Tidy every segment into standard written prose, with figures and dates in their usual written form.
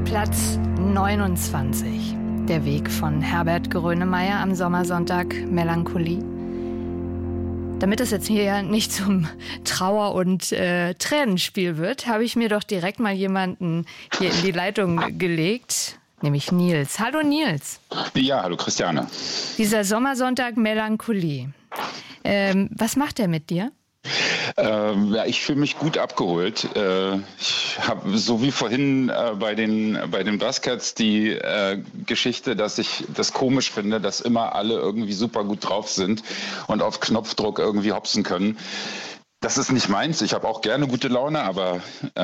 Platz 29. Der Weg von Herbert Grönemeyer am Sommersonntag Melancholie. Damit es jetzt hier nicht zum Trauer- und Tränenspiel wird, habe ich mir doch direkt mal jemanden hier in die Leitung gelegt, nämlich Nils. Hallo Nils. Ja, hallo Christiane. Dieser Sommersonntag Melancholie. Was macht der mit dir? Ja, ich fühle mich gut abgeholt. Ich habe so wie vorhin bei den Buzzcats die Geschichte, dass ich das komisch finde, dass immer alle irgendwie super gut drauf sind und auf Knopfdruck irgendwie hopsen können. Das ist nicht meins. Ich habe auch gerne gute Laune, aber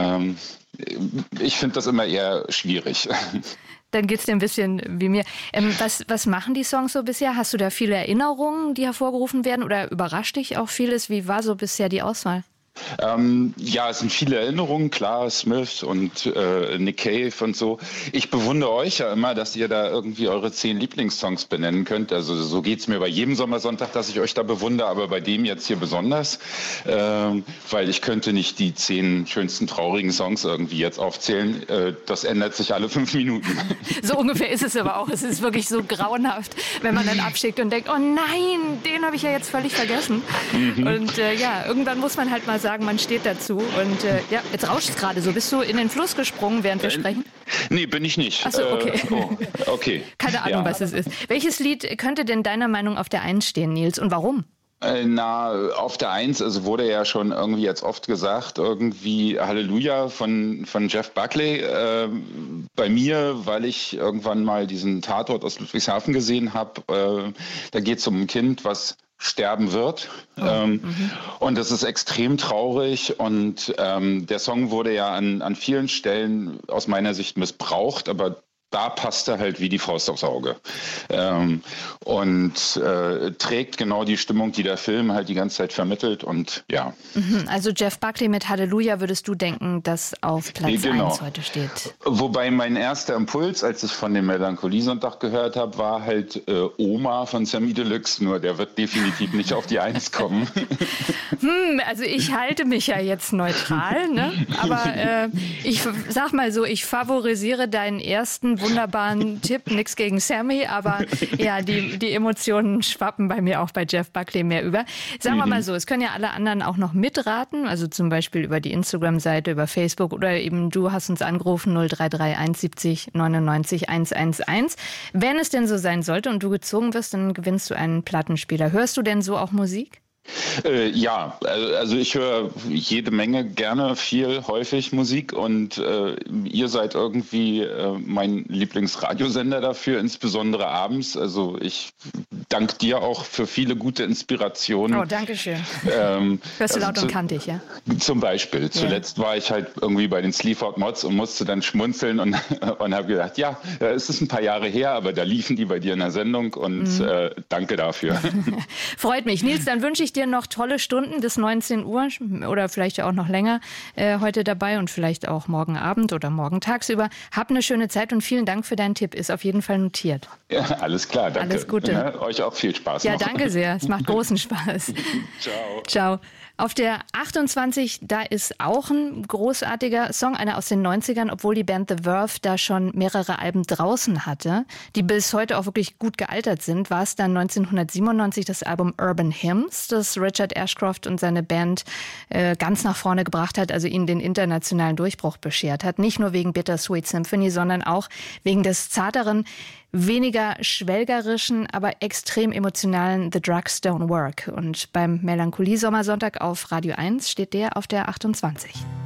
ich finde das immer eher schwierig. Dann geht's dir ein bisschen wie mir. Was machen die Songs so bisher? Hast du da viele Erinnerungen, die hervorgerufen werden? Oder überrascht dich auch vieles? Wie war so bisher die Auswahl? Ja, es sind viele Erinnerungen, klar, Smith und Nick Cave und so. Ich bewundere euch ja immer, dass ihr da irgendwie eure 10 Lieblingssongs benennen könnt. Also so geht's mir bei jedem Sommersonntag, dass ich euch da bewundere, aber bei dem jetzt hier besonders, weil ich könnte nicht die 10 schönsten traurigen Songs irgendwie jetzt aufzählen. Das ändert sich alle 5 Minuten. So ungefähr ist es aber auch. Es ist wirklich so grauenhaft, wenn man dann abschickt und denkt, oh nein, den habe ich ja jetzt völlig vergessen. Und ja, irgendwann muss man halt mal sagen, man steht dazu. Und ja, jetzt rauscht es gerade so. Bist du in den Fluss gesprungen, während wir sprechen? Nee, bin ich nicht. Ach so, okay. Okay. Keine Ahnung, was es ist. Welches Lied könnte denn deiner Meinung auf der 1 stehen, Nils? Und warum? Auf der 1, also wurde ja schon irgendwie jetzt oft gesagt, irgendwie Halleluja von Jeff Buckley. Bei mir, weil ich irgendwann mal diesen Tatort aus Ludwigshafen gesehen habe, da geht es um ein Kind, was sterben wird. Und das ist extrem traurig traurig. Und der Song wurde ja an vielen Stellen aus meiner Sicht missbraucht, aber da passt er halt wie die Faust aufs Auge. Trägt genau die Stimmung, die der Film halt die ganze Zeit vermittelt. Und ja. Also Jeff Buckley mit Halleluja würdest du denken, dass auf Platz 1 heute steht? Wobei mein erster Impuls, als ich von dem Melancholie-Sonntag gehört habe, war halt Oma von Sammy Deluxe. Nur der wird definitiv nicht auf die 1 kommen. Also ich halte mich ja jetzt neutral, ne? Aber ich sag mal so, ich favorisiere deinen ersten wunderbaren Tipp, nichts gegen Sammy, aber ja, die Emotionen schwappen bei mir auch bei Jeff Buckley mehr über. Sagen wir mal so, es können ja alle anderen auch noch mitraten, also zum Beispiel über die Instagram-Seite, über Facebook oder eben du hast uns angerufen 0331 70 99 111. Wenn es denn so sein sollte und du gezogen wirst, dann gewinnst du einen Plattenspieler. Hörst du denn so auch Musik? Ja, also ich höre jede Menge, gerne, viel, häufig Musik und ihr seid irgendwie mein Lieblingsradiosender dafür, insbesondere abends. Also ich danke dir auch für viele gute Inspirationen. Oh, danke schön. Hörst du laut und kantig, ja? Zum Beispiel. Zuletzt war ich halt irgendwie bei den Sleaford Mods und musste dann schmunzeln und habe gedacht, ja, es ist ein paar Jahre her, aber da liefen die bei dir in der Sendung und danke dafür. Freut mich. Nils, dann wünsche ich dir noch tolle Stunden bis 19 Uhr oder vielleicht auch noch länger heute dabei und vielleicht auch morgen Abend oder morgen tagsüber. Hab eine schöne Zeit und vielen Dank für deinen Tipp. Ist auf jeden Fall notiert. Ja, alles klar, danke. Alles Gute. Ja, euch auch viel Spaß. Ja, noch. danke sehr. Es macht großen Spaß. Ciao. Ciao. Auf der 28, da ist auch ein großartiger Song, einer aus den 90ern, obwohl die Band The Verve da schon mehrere Alben draußen hatte, die bis heute auch wirklich gut gealtert sind, war es dann 1997 das Album Urban Hymns, das Richard Ashcroft und seine Band ganz nach vorne gebracht hat, also ihnen den internationalen Durchbruch beschert hat. Nicht nur wegen Bittersweet Symphony, sondern auch wegen des zarteren, weniger schwelgerischen, aber extrem emotionalen The Drugs Don't Work. Und beim Melancholie-Sommersonntag auf Radio 1 steht der auf der 28.